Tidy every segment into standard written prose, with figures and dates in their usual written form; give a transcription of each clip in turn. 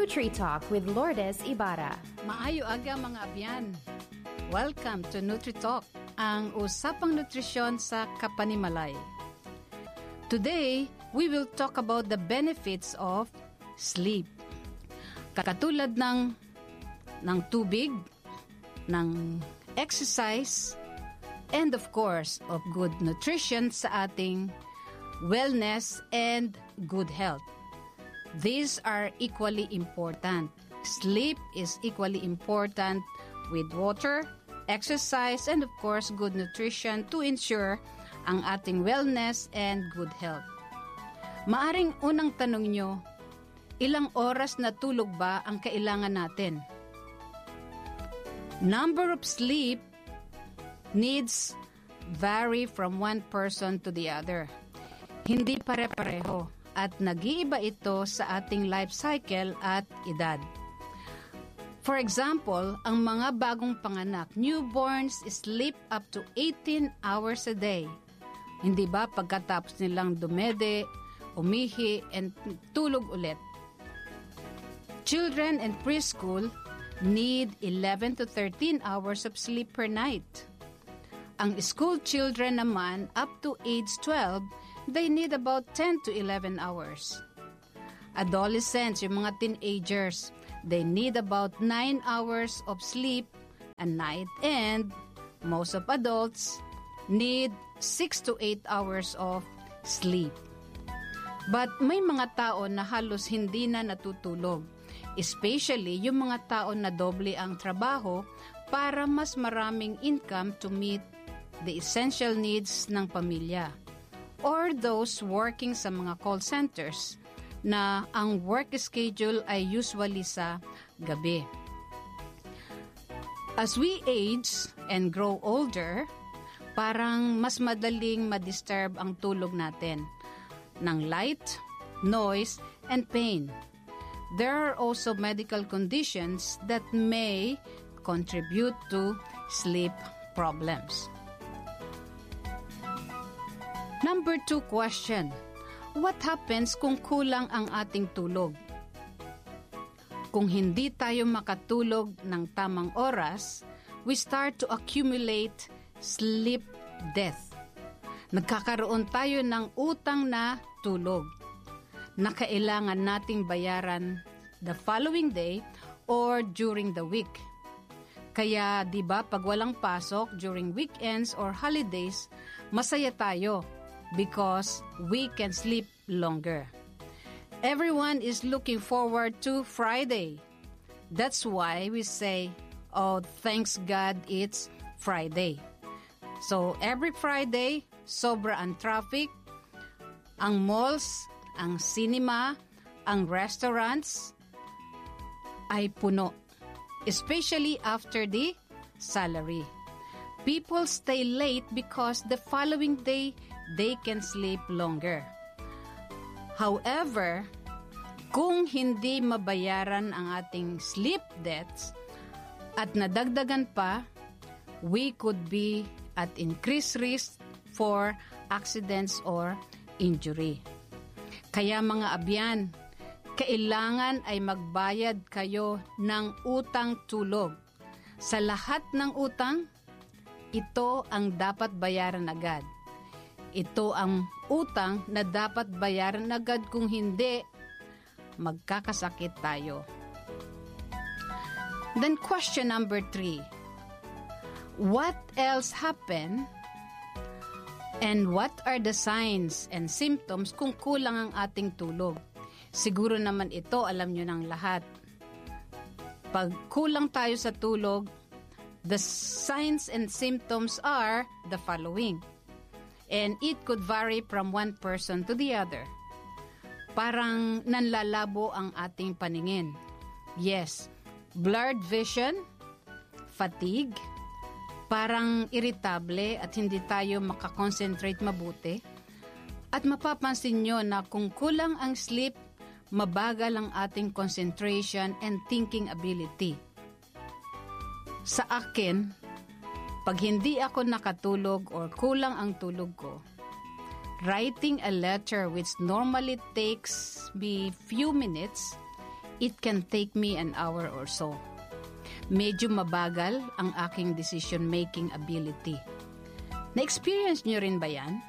NutriTalk with Lourdes Ibarra. Maayo aga mga abyan. Welcome to NutriTalk, ang usapang nutrisyon sa kapanimalay. Today, we will talk about the benefits of sleep. Katulad ng tubig, ng exercise, and of course, of good nutrition sa ating wellness and good health. These are equally important. Sleep is equally important with water, exercise, and of course, good nutrition to ensure ang ating wellness and good health. Maaring unang tanong nyo, ilang oras na tulog ba ang kailangan natin? Number of sleep needs vary from one person to the other. Hindi pare-pareho at nag-iiba ito sa ating life cycle at edad. For example, ang mga bagong panganak, newborns sleep up to 18 hours a day. Hindi ba pagkatapos nilang dumede, umihi, and tulog ulit? Children in preschool need 11 to 13 hours of sleep per night. Ang school children naman up to age 12, they need about 10 to 11 hours. Adolescents, yung mga teenagers, they need about 9 hours of sleep a night, and most of adults need 6 to 8 hours of sleep. But may mga tao na halos hindi na natutulog, especially yung mga tao na doble ang trabaho para mas maraming income to meet the essential needs ng pamilya. Or those working sa mga call centers na ang work schedule ay usually sa gabi. As we age and grow older, parang mas madaling ma-disturb ang tulog natin ng light, noise, and pain. There are also medical conditions that may contribute to sleep problems. Number 2 question, what happens kung kulang ang ating tulog? Kung hindi tayo makatulog ng tamang oras, we start to accumulate sleep debt. Nagkakaroon tayo ng utang na tulog na kailangan nating bayaran the following day or during the week. Kaya, di ba, pag walang pasok during weekends or holidays, masaya tayo because we can sleep longer. Everyone is looking forward to Friday. That's why we say, oh, thanks God it's Friday. So, every Friday, sobra ang traffic, ang malls, ang cinema, ang restaurants ay puno. Especially after the salary. People stay late because the following day, they can sleep longer. However, kung hindi mabayaran ang ating sleep debts at nadagdagan pa, we could be at increased risk for accidents or injury. Kaya mga abyan, kailangan ay magbayad kayo ng utang tulog. Sa lahat ng utang, ito ang dapat bayaran agad. Ito ang utang na dapat bayaran agad, kung hindi, magkakasakit tayo. Then question number 3. What else happened and what are the signs and symptoms kung kulang ang ating tulog? Siguro naman ito, alam nyo ng lahat. Pag kulang tayo sa tulog, the signs and symptoms are the following. And it could vary from one person to the other. Parang nanlalabo ang ating paningin. Yes, blurred vision, fatigue, parang irritable at hindi tayo makakonsentrate mabuti. At mapapansin nyo na kung kulang ang sleep, mabagal ang ating concentration and thinking ability. Sa akin, pag hindi ako nakatulog or kulang ang tulog ko, writing a letter which normally takes me few minutes it can take me an hour or so. Medyo mabagal ang aking decision-making ability. Na-experience nyo rin ba yan?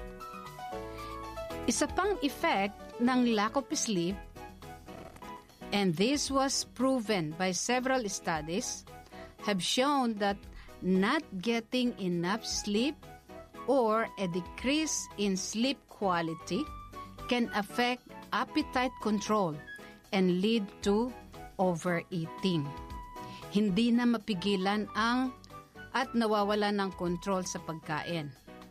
Isa pang effect ng lack of sleep, and this was proven by several studies, have shown that not getting enough sleep or a decrease in sleep quality can affect appetite control and lead to overeating. Hindi na mapigilan at nawawala ng control sa pagkain.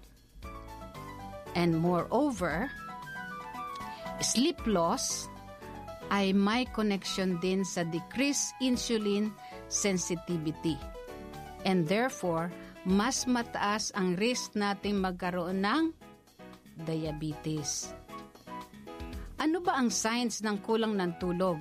And moreover, sleep loss ay may connection din sa decreased insulin sensitivity. And therefore, mas mataas ang risk nating magkaroon ng diabetes. Ano ba ang signs ng kulang ng tulog?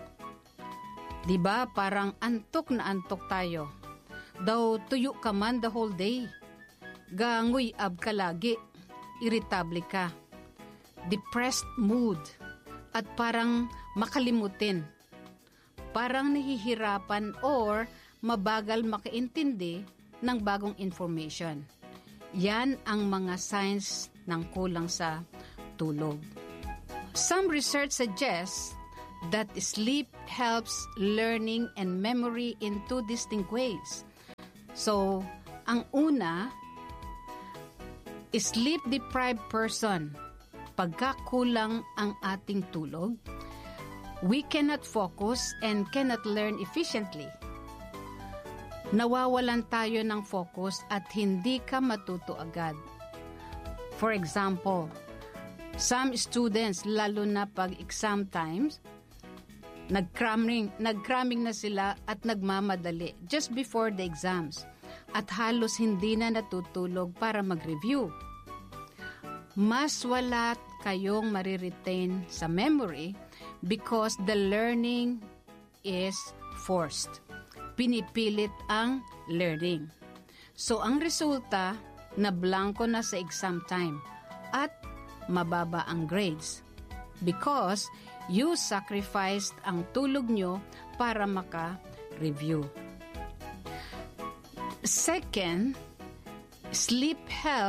Diba parang antok na antok tayo? Daw tuyo ka man the whole day. Gangoy ab ka lagi. Irritable ka. Depressed mood, at parang makalimutin, parang nahihirapan or mabagal makaintindi ng bagong information. Yan ang mga signs ng kulang sa tulog. Some research suggests that sleep helps learning and memory in two distinct ways. So, ang una, sleep-deprived person, pagkakulang ang ating tulog, we cannot focus and cannot learn efficiently. Nawawalan tayo ng focus at hindi ka matuto agad. For example, some students, lalo na pag exam times, nag-cramming na sila at nagmamadali just before the exams at halos hindi na natutulog para mag-review. Mas wala kayong mariretain sa memory because the learning is forced. Pinipilit ang learning. So, ang resulta, na blanco na sa exam time at mababa ang grades because you sacrificed ang tulog nyo para maka-review. Second, sleep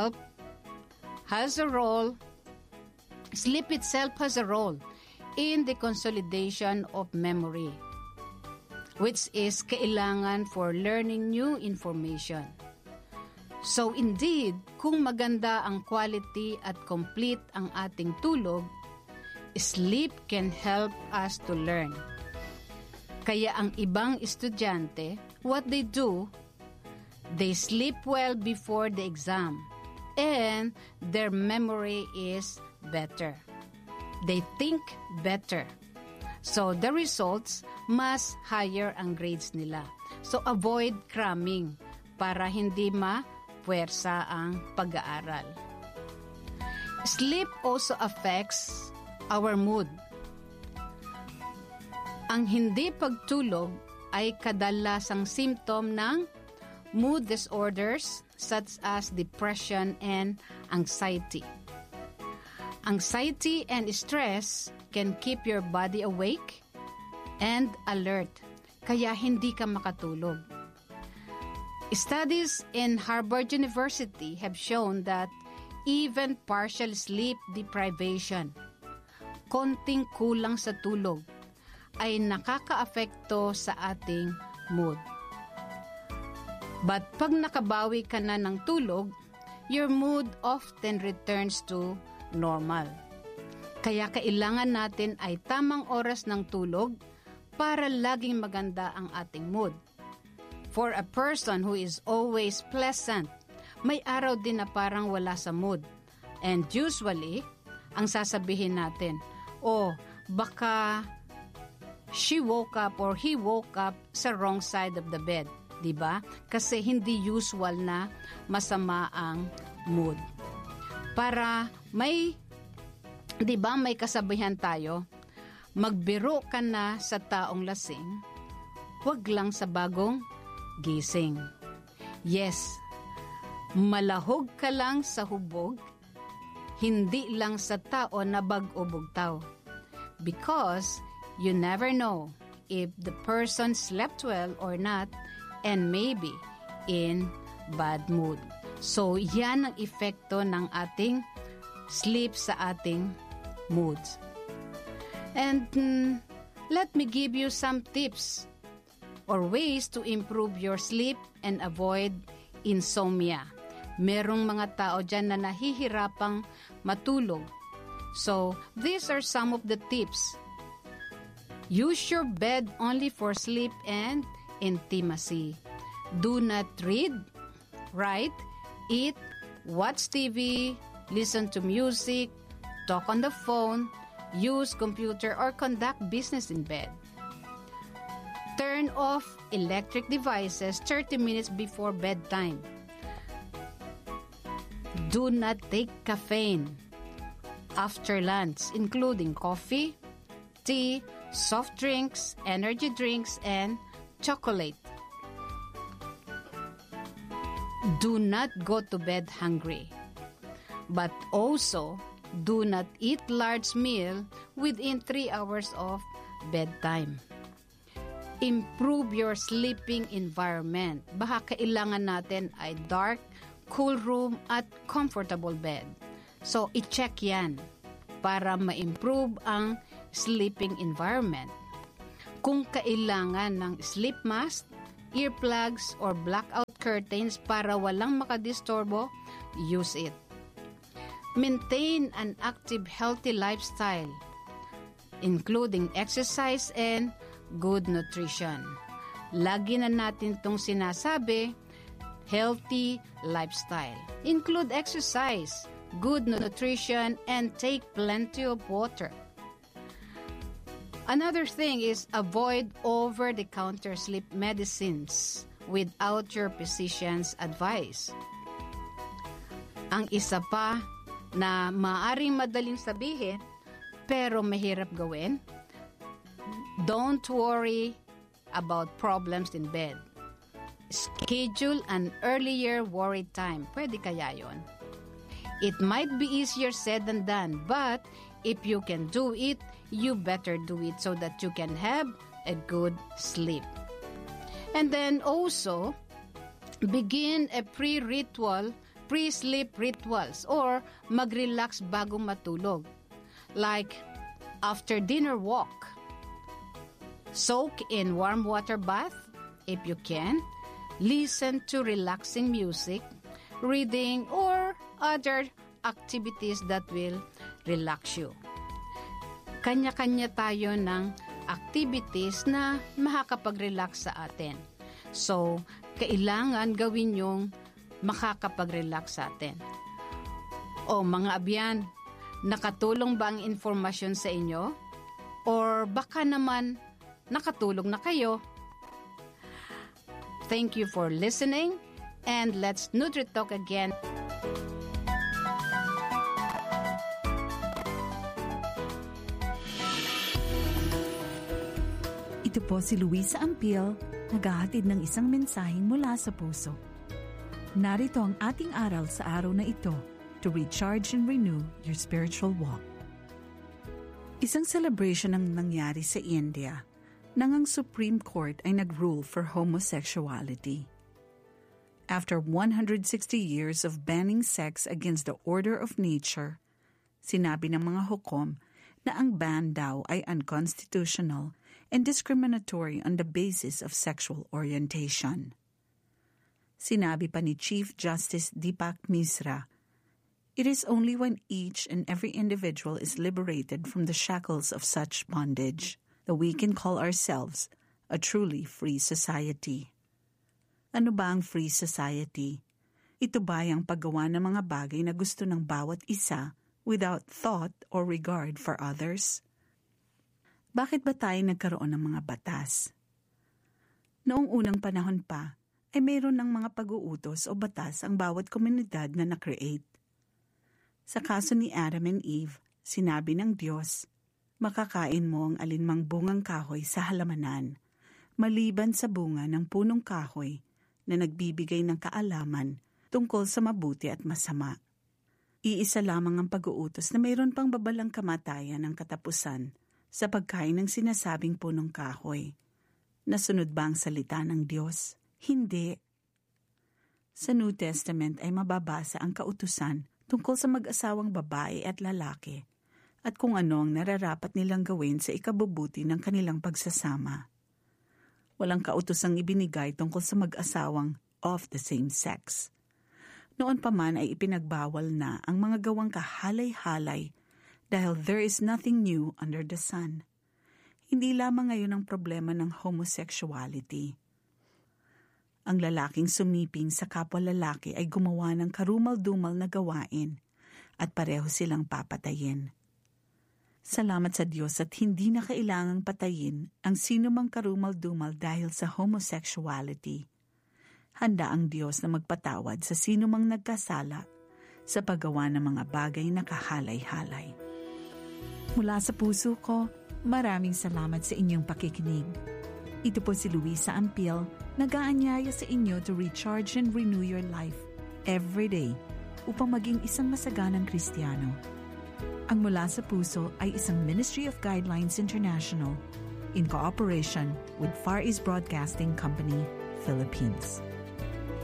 itself has a role in the consolidation of memory, which is kailangan for learning new information. So indeed, kung maganda ang quality at complete ang ating tulog, sleep can help us to learn. Kaya ang ibang estudyante, what they do, they sleep well before the exam and their memory is better. They think better. So the results, mas higher ang grades nila. So avoid cramming para hindi mapuwersa ang pag-aaral. Sleep also affects our mood. Ang hindi pagtulog ay kadalasang symptom ng mood disorders such as depression and anxiety. Anxiety and stress can keep your body awake and alert, kaya hindi ka makatulog. Studies in Harvard University have shown that even partial sleep deprivation, konting kulang sa tulog, ay nakaka-apekto sa ating mood. But pag nakabawi ka na ng tulog, your mood often returns to normal. Kaya kailangan natin ay tamang oras ng tulog para laging maganda ang ating mood. For a person who is always pleasant, may araw din na parang wala sa mood. And usually, ang sasabihin natin, baka she woke up or he woke up sa wrong side of the bed. Diba? Kasi hindi usual na masama ang mood. Para may kasabihan tayo, magbiro ka na sa taong lasing, huwag lang sa bagong gising. Yes, malahog ka lang sa hubog, hindi lang sa tao na bag-o bugtaw. Because You never know if the person slept well or not, and maybe in bad mood. So, yan ang epekto ng ating sleep sa ating moods. And let me give you some tips or ways to improve your sleep and avoid insomnia. Merong mga tao dyan na nahihirapang matulog. So, these are some of the tips. Use your bed only for sleep and intimacy. Do not read, write, eat, watch TV, listen to music, talk on the phone, use computer, or conduct business in bed. Turn off electric devices 30 minutes before bedtime. Do not take caffeine after lunch, including coffee, tea, soft drinks, energy drinks, and chocolate. Do not go to bed hungry. But also, do not eat large meal within 3 hours of bedtime. Improve your sleeping environment. Baka kailangan natin ay dark, cool room at comfortable bed. So, i-check yan para ma-improve ang sleeping environment. Kung kailangan ng sleep mask, earplugs, or blackout curtains para walang makadisturbo, use it. Maintain an active, healthy lifestyle, including exercise and good nutrition. Lagi na natin itong sinasabi, healthy lifestyle. Include exercise, good nutrition, and take plenty of water. Another thing is avoid over-the-counter sleep medicines without your physician's advice. Ang isa pa na maaring madaling sabihin pero mahirap gawin, don't worry about problems in bed. Schedule an earlier worry time. Pwede kaya yon? It might be easier said than done, but if you can do it, you better do it so that you can have a good sleep. And then also, begin a pre-sleep rituals or mag-relax bago matulog. Like after dinner walk, soak in warm water bath if you can, listen to relaxing music, reading, or other activities that will relax you. Kanya-kanya tayo ng activities na makakapag-relax sa atin. So, kailangan gawin yung makakapag-relax sa atin. O mga abyan, nakatulong ba ang informasyon sa inyo? Or baka naman nakatulong na kayo? Thank you for listening, and let's NutriTalk again. Ito po si Luisa Ampil, naghahatid ng isang mensaheng mula sa puso. Narito ang ating aral sa araw na ito to recharge and renew your spiritual walk. Isang celebration ang nangyari sa India nang ang Supreme Court ay nag-rule for homosexuality. After 160 years of banning sex against the order of nature, sinabi ng mga hukom na ang ban daw ay unconstitutional and discriminatory on the basis of sexual orientation. Sinabi pa ni Chief Justice Deepak Misra, "It is only when each and every individual is liberated from the shackles of such bondage that we can call ourselves a truly free society." Ano ba ang free society? Ito ba ang paggawa ng mga bagay na gusto ng bawat isa without thought or regard for others? Bakit ba tayo nagkaroon ng mga batas? Noong unang panahon pa, ay mayroon ng mga pag-uutos o batas ang bawat komunidad na na-create. Sa kaso ni Adam and Eve, sinabi ng Diyos, "Makakain mo ang alinmang bungang kahoy sa halamanan, maliban sa bunga ng punong kahoy na nagbibigay ng kaalaman tungkol sa mabuti at masama." Iisa lamang ang pag-uutos na mayroon pang babalang kamatayan ng katapusan sa pagkain ng sinasabing punong kahoy. Nasunod ba ang salita ng Diyos? Hindi. Sa New Testament ay mababasa ang kautusan tungkol sa mag-asawang babae at lalaki at kung ano ang nararapat nilang gawin sa ikabubuti ng kanilang pagsasama. Walang kautusang ibinigay tungkol sa mag-asawang of the same sex. Noon pa man ay ipinagbawal na ang mga gawang kahalay-halay dahil there is nothing new under the sun. Hindi lamang ngayon ang problema ng homosexuality. Ang lalaking sumiping sa kapwa lalaki ay gumawa ng karumal-dumal na gawain at pareho silang papatayin. Salamat sa Diyos at hindi na kailangang patayin ang sinumang karumal-dumal dahil sa homosexuality. Handa ang Diyos na magpatawad sa sinumang nagkasala sa paggawa ng mga bagay na kahalay-halay. Mula sa puso ko, maraming salamat sa inyong pakikinig. Ito po si Luisa Ampil, nag-aanyaya sa inyo to recharge and renew your life every day upang maging isang masaganang Kristiyano. Ang Mula sa Puso ay isang Ministry of Guidelines International in cooperation with Far East Broadcasting Company, Philippines.